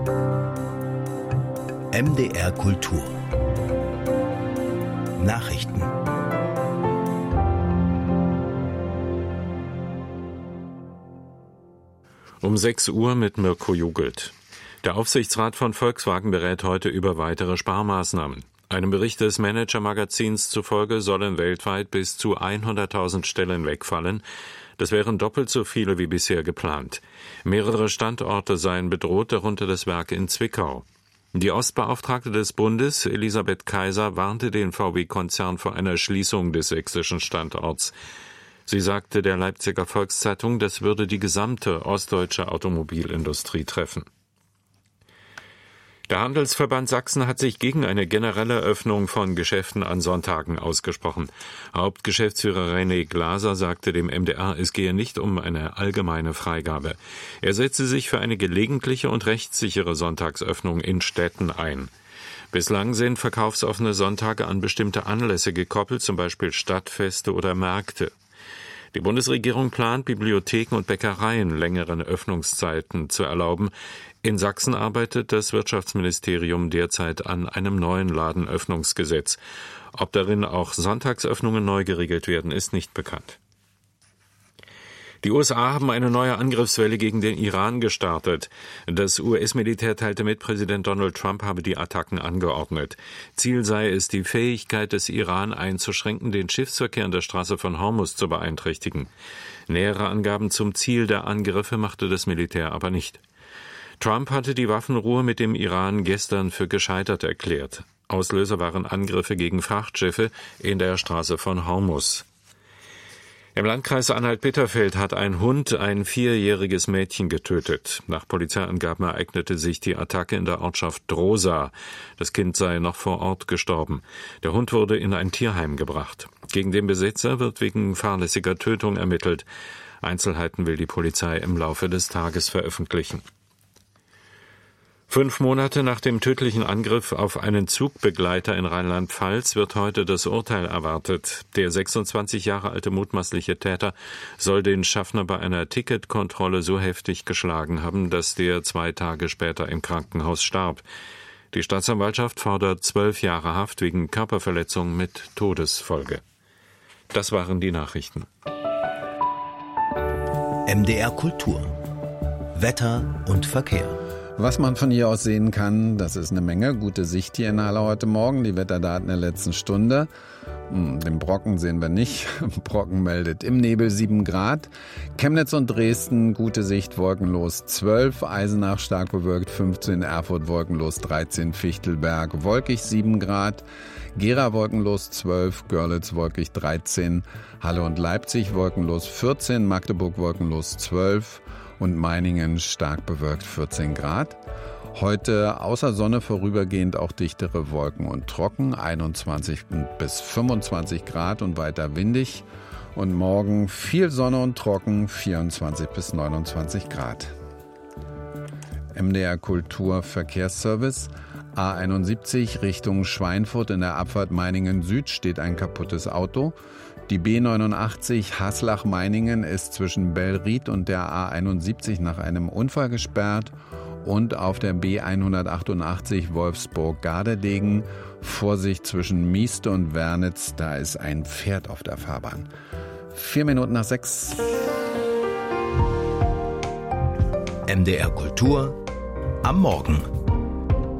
MDR Kultur Nachrichten. Um 6 Uhr mit Mirko Jugelt. Der Aufsichtsrat von Volkswagen berät heute über weitere Sparmaßnahmen. Einem Bericht des Manager-Magazins zufolge sollen weltweit bis zu 100.000 Stellen wegfallen. Das wären doppelt so viele wie bisher geplant. Mehrere Standorte seien bedroht, darunter das Werk in Zwickau. Die Ostbeauftragte des Bundes, Elisabeth Kaiser, warnte den VW-Konzern vor einer Schließung des sächsischen Standorts. Sie sagte der Leipziger Volkszeitung, das würde die gesamte ostdeutsche Automobilindustrie treffen. Der Handelsverband Sachsen hat sich gegen eine generelle Öffnung von Geschäften an Sonntagen ausgesprochen. Hauptgeschäftsführer René Glaser sagte dem MDR, es gehe nicht um eine allgemeine Freigabe. Er setze sich für eine gelegentliche und rechtssichere Sonntagsöffnung in Städten ein. Bislang sind verkaufsoffene Sonntage an bestimmte Anlässe gekoppelt, zum Beispiel Stadtfeste oder Märkte. Die Bundesregierung plant, Bibliotheken und Bäckereien längeren Öffnungszeiten zu erlauben. In Sachsen arbeitet das Wirtschaftsministerium derzeit an einem neuen Ladenöffnungsgesetz. Ob darin auch Sonntagsöffnungen neu geregelt werden, ist nicht bekannt. Die USA haben eine neue Angriffswelle gegen den Iran gestartet. Das US-Militär teilte mit, Präsident Donald Trump habe die Attacken angeordnet. Ziel sei es, die Fähigkeit des Iran einzuschränken, den Schiffsverkehr an der Straße von Hormuz zu beeinträchtigen. Nähere Angaben zum Ziel der Angriffe machte das Militär aber nicht. Trump hatte die Waffenruhe mit dem Iran gestern für gescheitert erklärt. Auslöser waren Angriffe gegen Frachtschiffe in der Straße von Hormuz. Im Landkreis Anhalt-Bitterfeld hat ein Hund ein 4-jähriges Mädchen getötet. Nach Polizeiangaben ereignete sich die Attacke in der Ortschaft Drosa. Das Kind sei noch vor Ort gestorben. Der Hund wurde in ein Tierheim gebracht. Gegen den Besitzer wird wegen fahrlässiger Tötung ermittelt. Einzelheiten will die Polizei im Laufe des Tages veröffentlichen. 5 Monate nach dem tödlichen Angriff auf einen Zugbegleiter in Rheinland-Pfalz wird heute das Urteil erwartet. Der 26 Jahre alte mutmaßliche Täter soll den Schaffner bei einer Ticketkontrolle so heftig geschlagen haben, dass der 2 Tage später im Krankenhaus starb. Die Staatsanwaltschaft fordert 12 Jahre Haft wegen Körperverletzung mit Todesfolge. Das waren die Nachrichten. MDR Kultur Wetter und Verkehr. Was man von hier aus sehen kann, das ist eine Menge. Gute Sicht hier in Halle heute Morgen, die Wetterdaten der letzten Stunde. Den Brocken sehen wir nicht. Brocken meldet im Nebel 7 Grad. Chemnitz und Dresden, gute Sicht, wolkenlos 12. Eisenach stark bewölkt 15. Erfurt wolkenlos 13. Fichtelberg wolkig 7 Grad. Gera wolkenlos 12. Görlitz wolkig 13. Halle und Leipzig wolkenlos 14. Magdeburg wolkenlos 12. Und Meiningen stark bewölkt 14 Grad. Heute außer Sonne vorübergehend auch dichtere Wolken und trocken, 21 bis 25 Grad und weiter windig. Und morgen viel Sonne und trocken, 24 bis 29 Grad. MDR Kultur Verkehrsservice. A71 Richtung Schweinfurt in der Abfahrt Meiningen Süd steht ein kaputtes Auto. Die B89 Haslach-Meiningen ist zwischen Bellried und der A71 nach einem Unfall gesperrt. Und auf der B188 Wolfsburg-Gardelegen Vorsicht zwischen Mieste und Wernitz, da ist ein Pferd auf der Fahrbahn. 4 Minuten nach 6. MDR Kultur am Morgen.